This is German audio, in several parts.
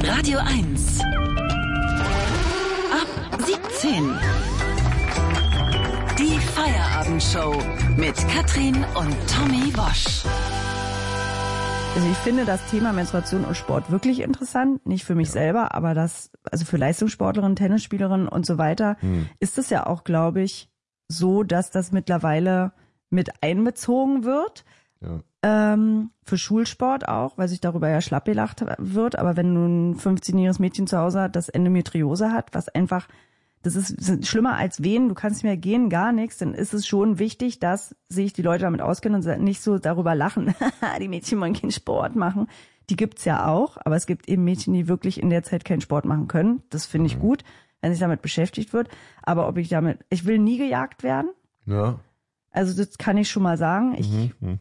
Radio 1. Ab 17. Die Feierabendshow mit Katrin und Tommy Wosch. Also ich finde das Thema Menstruation und Sport wirklich interessant. Nicht für mich selber, aber also für Leistungssportlerinnen, Tennisspielerinnen und so weiter, ist es ja auch, glaube ich, so, dass das mittlerweile mit einbezogen wird. Ja. Für Schulsport auch, weil sich darüber ja schlapp gelacht wird. Aber wenn nun ein 15-jähriges Mädchen zu Hause hat, das Endometriose hat, was einfach, das ist schlimmer als Wehen, du kannst nicht mehr gehen, gar nichts, dann ist es schon wichtig, dass sich die Leute damit auskennen und nicht so darüber lachen, die Mädchen wollen keinen Sport machen. Die gibt's ja auch, aber es gibt eben Mädchen, die wirklich in der Zeit keinen Sport machen können. Das finde ich gut, wenn sich damit beschäftigt wird. Aber ich will nie gejagt werden. Ja. Also das kann ich schon mal sagen. Ich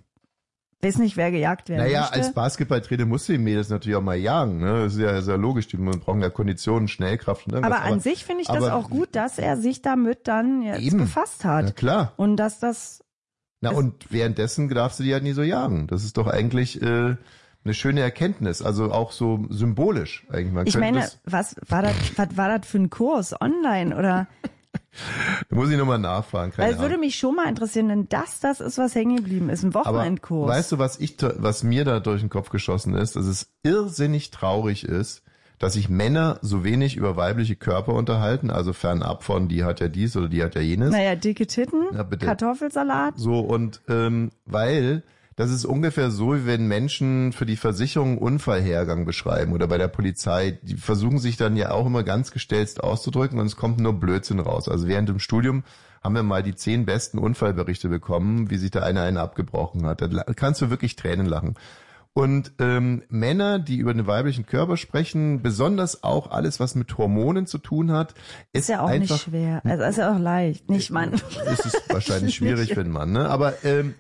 weiß nicht, wer gejagt werden möchte. Als Basketballtrainer musst du die Mädels natürlich auch mal jagen. Ne? Das ist ja sehr logisch. Die brauchen ja Konditionen, Schnellkraft und irgendwas. Aber an sich finde ich das auch gut, dass er sich damit dann jetzt befasst hat. Na klar. Und dass das... Und währenddessen darfst du die halt nie so jagen. Das ist doch eigentlich eine schöne Erkenntnis. Also auch so symbolisch eigentlich. Ich meine, was war das für ein Kurs? Online oder... Da muss ich nochmal nachfragen. Weil es würde mich schon mal interessieren, denn das ist, was hängen geblieben ist, ein Wochenendkurs. Aber weißt du, was mir da durch den Kopf geschossen ist, dass es irrsinnig traurig ist, dass sich Männer so wenig über weibliche Körper unterhalten, also fernab von, die hat ja dies oder die hat ja jenes. Naja, dicke Titten, Kartoffelsalat. So, und weil... Das ist ungefähr so, wie wenn Menschen für die Versicherung Unfallhergang beschreiben oder bei der Polizei. Die versuchen sich dann ja auch immer ganz gestelzt auszudrücken und es kommt nur Blödsinn raus. Also während dem Studium haben wir mal die 10 besten Unfallberichte bekommen, wie sich da einer einen abgebrochen hat. Da kannst du wirklich Tränen lachen. Und Männer, die über den weiblichen Körper sprechen, besonders auch alles, was mit Hormonen zu tun hat, ist ja auch einfach, nicht schwer. Also ist ja auch leicht, nicht Mann. Ist es wahrscheinlich schwierig für einen Mann, ne? Aber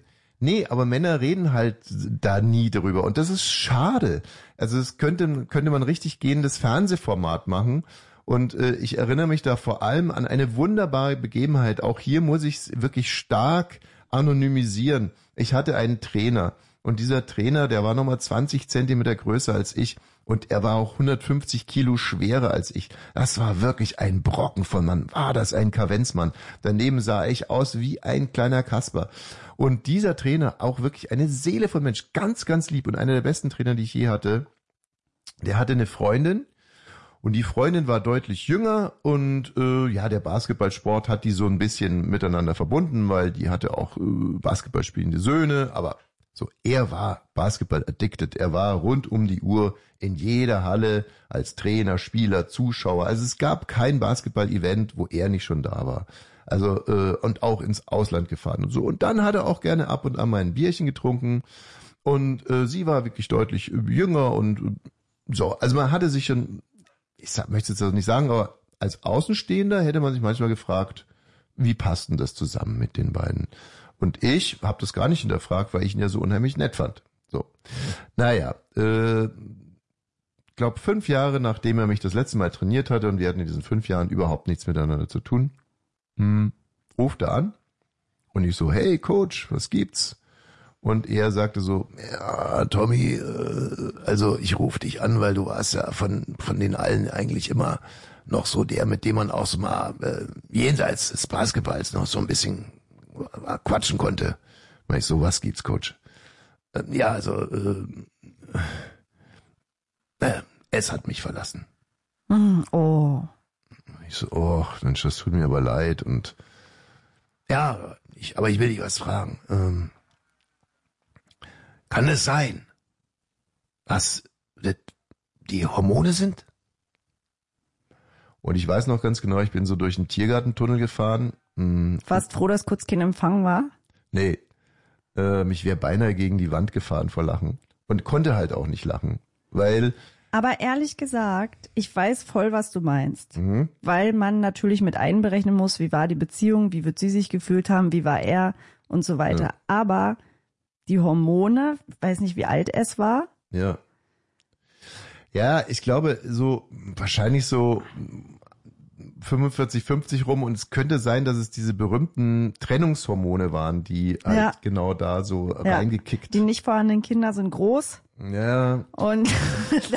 aber Männer reden halt da nie drüber und das ist schade. Also es könnte man richtig gehendes Fernsehformat machen und ich erinnere mich da vor allem an eine wunderbare Begebenheit. Auch hier muss ich es wirklich stark anonymisieren. Ich hatte einen Trainer und dieser Trainer, der war nochmal 20 Zentimeter größer als ich und er war auch 150 Kilo schwerer als ich. Das war wirklich ein Brocken von Mann. War das ein Kavenzmann. Daneben sah ich aus wie ein kleiner Kasper. Und dieser Trainer, auch wirklich eine Seele von Mensch, ganz, ganz lieb und einer der besten Trainer, die ich je hatte, der hatte eine Freundin und die Freundin war deutlich jünger und der Basketballsport hat die so ein bisschen miteinander verbunden, weil die hatte auch Basketball spielende Söhne, aber so, er war Basketball-addicted, er war rund um die Uhr in jeder Halle als Trainer, Spieler, Zuschauer, also es gab kein Basketball-Event, wo er nicht schon da war. Also und auch ins Ausland gefahren und so. Und dann hat er auch gerne ab und an mal ein Bierchen getrunken. Und sie war wirklich deutlich jünger und so. Also man hatte sich schon, möchte jetzt das nicht sagen, aber als Außenstehender hätte man sich manchmal gefragt, wie passt denn das zusammen mit den beiden? Und ich habe das gar nicht hinterfragt, weil ich ihn ja so unheimlich nett fand. So, naja, glaube 5 Jahre, nachdem er mich das letzte Mal trainiert hatte und wir hatten in diesen 5 Jahren überhaupt nichts miteinander zu tun, ruft er an und ich so, hey Coach, was gibt's? Und er sagte so, ja Tommy, also ich rufe dich an, weil du warst ja von den allen eigentlich immer noch so der, mit dem man auch so mal jenseits des Basketballs noch so ein bisschen quatschen konnte. Und ich so, was gibt's Coach? Es hat mich verlassen. Oh. Ich so, oh, Mensch, das tut mir aber leid und aber ich will dich was fragen. Kann es sein, was die Hormone sind? Und ich weiß noch ganz genau, ich bin so durch einen Tiergartentunnel gefahren. Warst froh, dass kurz kein Empfang war? Nee, mich wäre beinahe gegen die Wand gefahren vor Lachen und konnte halt auch nicht lachen, weil... Aber ehrlich gesagt, ich weiß voll, was du meinst. Weil man natürlich mit einberechnen muss, wie war die Beziehung, wie wird sie sich gefühlt haben, wie war er und so weiter. Ja. Aber die Hormone, weiß nicht, wie alt es war. Ja. Ja, ich glaube, so wahrscheinlich so 45, 50 rum und es könnte sein, dass es diese berühmten Trennungshormone waren, die halt genau da so reingekickt. Die nicht vorhandenen Kinder sind groß. Ja. Und